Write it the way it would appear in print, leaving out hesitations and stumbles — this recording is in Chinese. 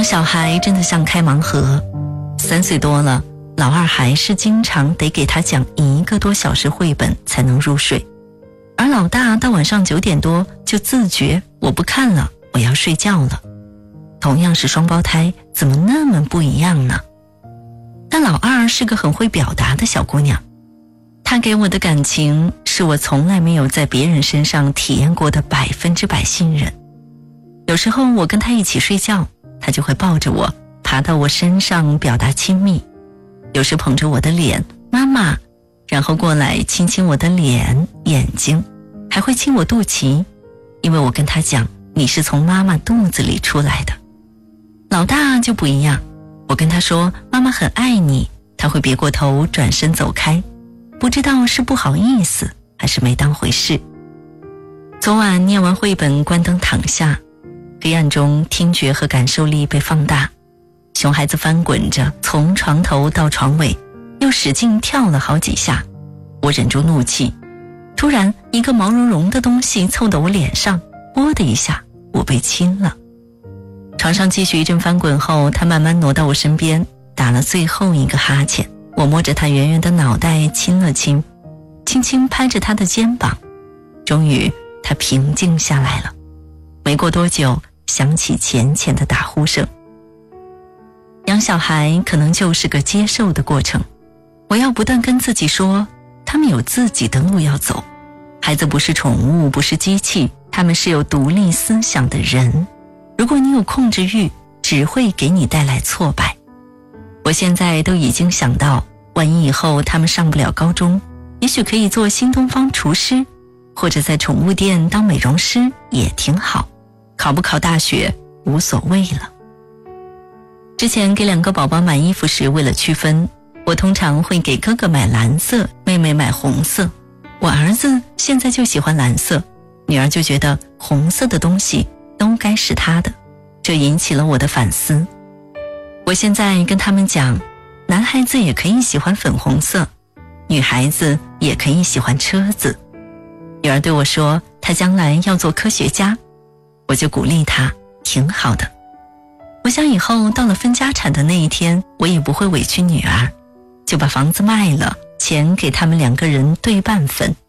小孩真的像开盲盒，3岁多了，老二还是经常得给他讲1个多小时绘本才能入睡，而老大到晚上9点多就自觉我不看了，我要睡觉了。同样是双胞胎，怎么那么不一样呢？但老二是个很会表达的小姑娘，她给我的感情是我从来没有在别人身上体验过的100%信任。有时候我跟她一起睡觉，她就会抱着我，爬到我身上表达亲密，有时捧着我的脸，妈妈，然后过来亲亲我的脸、眼睛，还会亲我肚脐，因为我跟她讲，你是从妈妈肚子里出来的。老大就不一样，我跟他说妈妈很爱你，他会别过头转身走开，不知道是不好意思还是没当回事。昨晚念完绘本，关灯躺下，黑暗中听觉和感受力被放大，熊孩子翻滚着从床头到床尾，又使劲跳了好几下，我忍住怒气，突然一个毛茸茸的东西凑到我脸上，啵的一下我被亲了。床上继续一阵翻滚后，他慢慢挪到我身边，打了最后一个哈欠。我摸着他圆圆的脑袋亲了亲，轻轻拍着他的肩膀，终于他平静下来了。没过多久，响起浅浅的打呼声。养小孩可能就是个接受的过程，我要不断跟自己说，他们有自己的路要走，孩子不是宠物，不是机器，他们是有独立思想的人。如果你有控制欲，只会给你带来挫败。我现在都已经想到，万一以后他们上不了高中，也许可以做新东方厨师，或者在宠物店当美容师也挺好，考不考大学无所谓了。之前给2个宝宝买衣服时，为了区分，我通常会给哥哥买蓝色，妹妹买红色。我儿子现在就喜欢蓝色，女儿就觉得红色的东西都该是他的，这引起了我的反思。我现在跟他们讲，男孩子也可以喜欢粉红色，女孩子也可以喜欢车子。女儿对我说，她将来要做科学家，我就鼓励她，挺好的。我想以后到了分家产的那一天，我也不会委屈女儿，就把房子卖了，钱给他们2个人对半分。